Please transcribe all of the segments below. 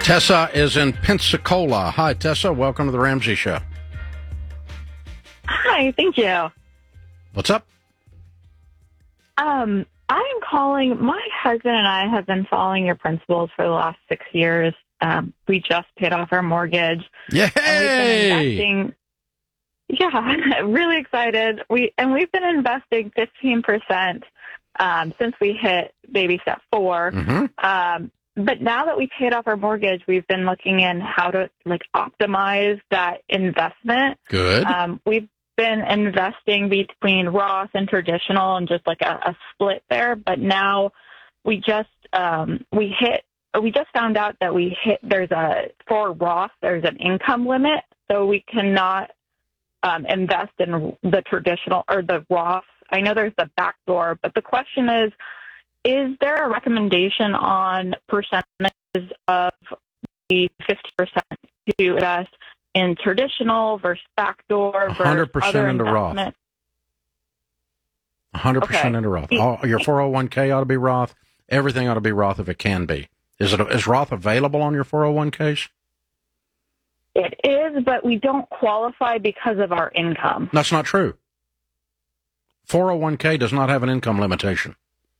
Tessa is in Pensacola. Hi, Tessa. Welcome to the Ramsey Show. Hi, thank you. What's up? I'm calling. My husband and I have been following your principles for the last 6 years. We just paid off our mortgage. Yay! And we've been investing. Yeah, really excited. We've been investing 15% since we hit baby step 4. Mm-hmm. But now that we paid off our mortgage, we've been looking in how to optimize that investment. Good. We've been investing between Roth and traditional and just a split there. But now we just found out that for Roth, there's an income limit. So we cannot invest in the traditional or the Roth. I know there's the backdoor, but the question is there a recommendation on percentages of the 50% to invest in traditional versus backdoor versus 100% other into Roth. 100% into Roth. Your 401k ought to be Roth. Everything ought to be Roth if it can be. Is Roth available on your 401ks? It is, but we don't qualify because of our income. That's not true. 401k does not have an income limitation.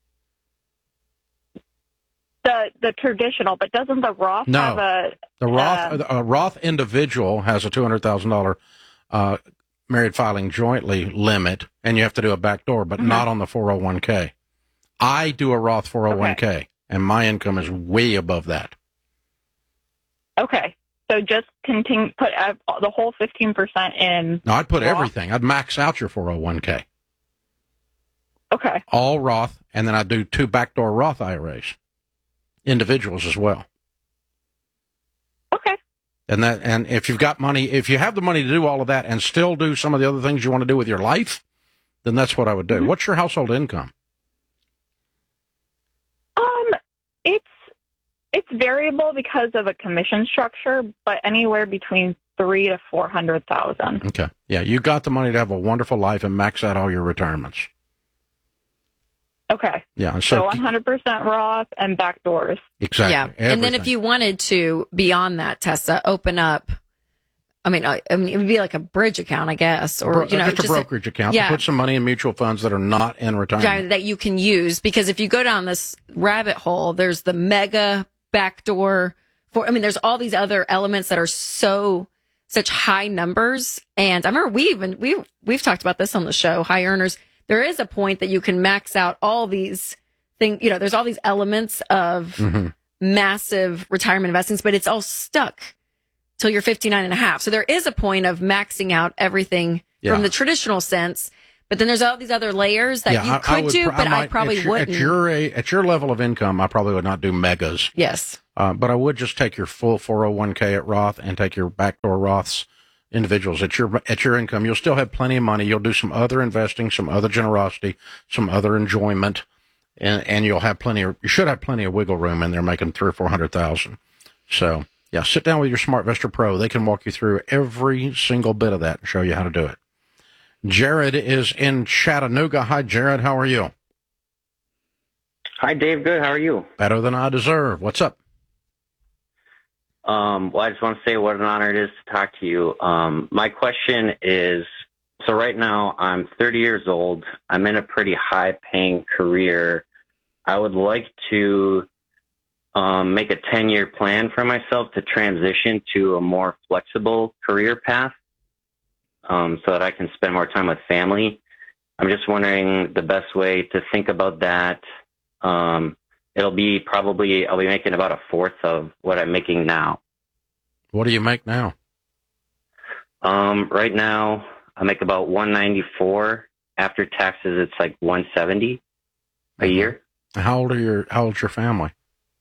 The traditional, but doesn't the Roth have a... The Roth individual has a $200,000 married filing jointly limit, and you have to do a backdoor, but not on the 401k. I do a Roth 401k, and my income is way above that. Okay. So just put the whole 15% in. No, I'd put Roth. everything. I'd max out your 401k. Okay. All Roth, and then I'd do 2 backdoor Roth IRAs. Individuals as well. Okay. And if you've got money, if you have the money to do all of that and still do some of the other things you want to do with your life, then that's what I would do. Mm-hmm. What's your household income? It's variable because of a commission structure, but anywhere between $300,000 to $400,000. Okay. Yeah, you got the money to have a wonderful life and max out all your retirements. Okay. Yeah. So 100% Roth and backdoors. Exactly. Yeah. Everything. And then if you wanted to, beyond that, Tessa, open up, I mean, it would be like a bridge account, I guess, or, just a brokerage account. Yeah. Put some money in mutual funds that are not in retirement. That you can use, because if you go down this rabbit hole, there's the mega backdoor there's all these other elements that are such high numbers. And I remember we've talked about this on the show, high earners. There is a point that you can max out all these things. There's all these elements of massive retirement investments, but it's all stuck till you're 59 and a half. So there is a point of maxing out everything from the traditional sense. But then there's all these other layers that you could do, but I probably wouldn't. At your level of income, I probably would not do megas. Yes. But I would just take your full 401k at Roth and take your backdoor Roths individuals at your income. You'll still have plenty of money. You'll do some other investing, some other generosity, some other enjoyment, and you should have plenty of wiggle room in there, making $300,000 or $400,000. So yeah, sit down with your SmartVestor Pro. They can walk you through every single bit of that and show you how to do it. Jared is in Chattanooga. Hi, Jared. How are you? Hi, Dave. Good. How are you? Better than I deserve. What's up? Well, I just want to say what an honor it is to talk to you. My question is, so right now I'm 30 years old. I'm in a pretty high-paying career. I would like to make a 10-year plan for myself to transition to a more flexible career path. So that I can spend more time with family. I'm just wondering the best way to think about that. I'll be making about a fourth of what I'm making now. What do you make now? Right now I make about $194. After taxes, it's like $170 a year. How old's your family?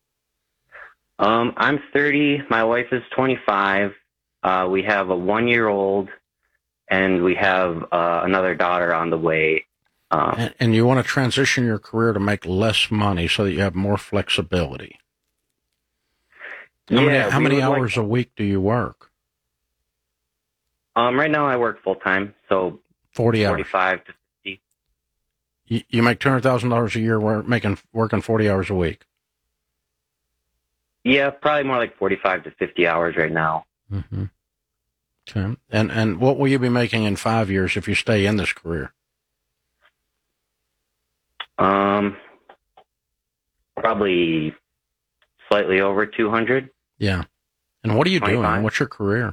I'm 30. My wife is 25. We have a 1-year-old. And we have another daughter on the way. And you want to transition your career to make less money so that you have more flexibility. How many hours a week do you work? Right now I work full time, so 40 hours. 45 to 50. You make $200,000 a year working 40 hours a week. Yeah, probably more like 45 to 50 hours right now. Mm-hmm. Okay. And what will you be making in 5 years if you stay in this career? Probably slightly over 200. Yeah. And what are you 25. doing? What's your career?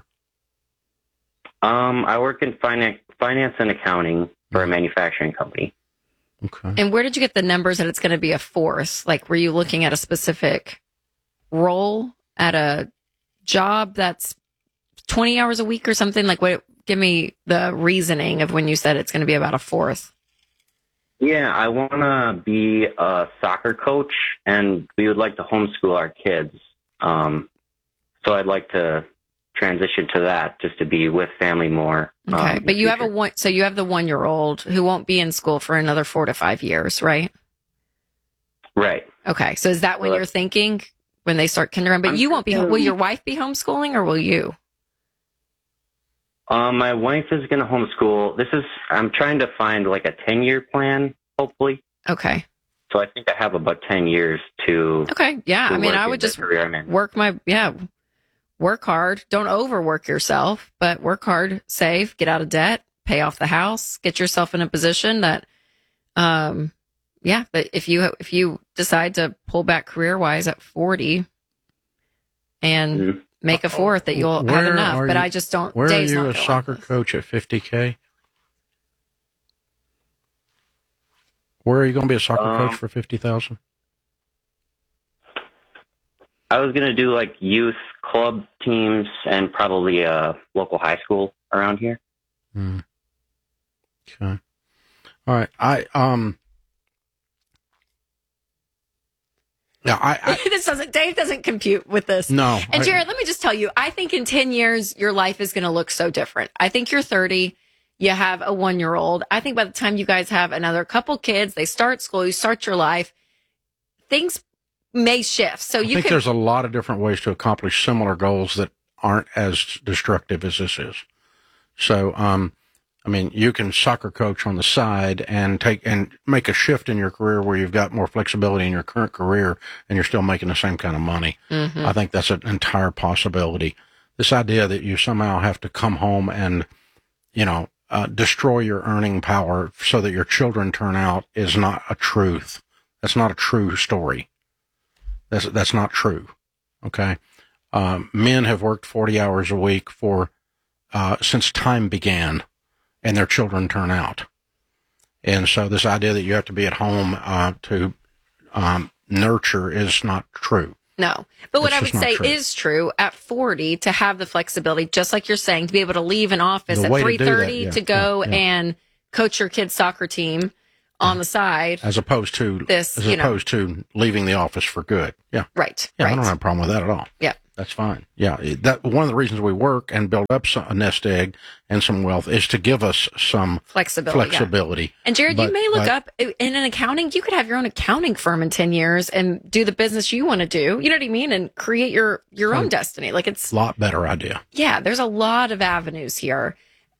I work in finance and accounting for a manufacturing company. Okay. And where did you get the numbers that it's going to be a fourth? Like, were you looking at a specific role at a job that's 20 hours a week or something? Like, what? Give me the reasoning of when you said it's going to be about a fourth. Yeah, I want to be a soccer coach, and we would like to homeschool our kids. So I'd like to transition to that, just to be with family more. Okay, but you have future. so you have the 1-year-old who won't be in school for another 4 to 5 years, right? Right. Okay, so is that when you're thinking when they start kindergarten? But you won't be. Will your wife be homeschooling, or will you? My wife is going to homeschool. I'm trying to find like a 10-year plan, hopefully. Okay. So I think I have about 10 years to. Okay. Yeah. I mean, I would just work hard. Don't overwork yourself, but work hard, save, get out of debt, pay off the house, get yourself in a position that, but if you decide to pull back career wise at 40 and make a fourth, that you'll have enough. But I just don't. Where are Dave's you not a gonna soccer like this. coach at 50K? Where are you going to be a soccer coach for 50,000? I was going to do like youth club teams and probably a local high school around here. Okay. All right. Dave doesn't compute with this. No. And Jared, let me just tell you, I think in 10 years, your life is going to look so different. I think you're 30. You have a 1-year-old. I think by the time you guys have another couple kids, they start school, you start your life, things may shift. So I think there's a lot of different ways to accomplish similar goals that aren't as destructive as this is. So, I mean, you can soccer coach on the side and make a shift in your career where you've got more flexibility in your current career and you're still making the same kind of money. I think that's an entire possibility. This idea that you somehow have to come home and, destroy your earning power so that your children turn out is not a truth. That's not a true story. That's not true. Okay. Men have worked 40 hours a week since time began, and their children turn out. And so this idea that you have to be at home to nurture is not true. No. But what I would say is true at 40 to have the flexibility, just like you're saying, to be able to leave an office at 3:30 to go and coach your kid's soccer team on the side. As opposed to leaving the office for good. Yeah. Right. Yeah, right. I don't have a problem with that at all. Yeah. That's fine. Yeah. That one of the reasons we work and build up a nest egg and some wealth is to give us some flexibility. Yeah. And Jared, you may look up in an accounting, you could have your own accounting firm in 10 years and do the business you want to do. You know what I mean? And create your own destiny. Like it's a lot better idea. Yeah. There's a lot of avenues here.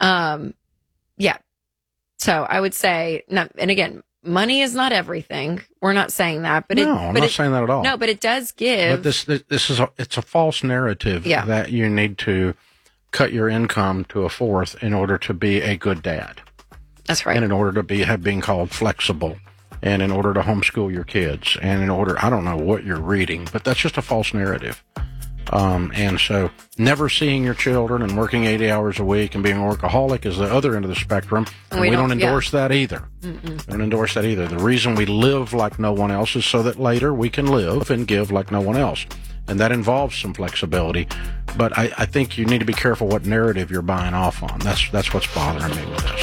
Yeah. So I would say, and again, money is not everything. We're not saying that, but I'm not saying that at all. No, but it does give. But it's a false narrative that you need to cut your income to a fourth in order to be a good dad. That's right. And in order to being called flexible, and in order to homeschool your kids, and I don't know what you're reading, but that's just a false narrative. And so never seeing your children and working 80 hours a week and being a workaholic is the other end of the spectrum. And we don't endorse that either. We don't endorse that either. The reason we live like no one else is so that later we can live and give like no one else. And that involves some flexibility. But I think you need to be careful what narrative you're buying off on. That's what's bothering me with this.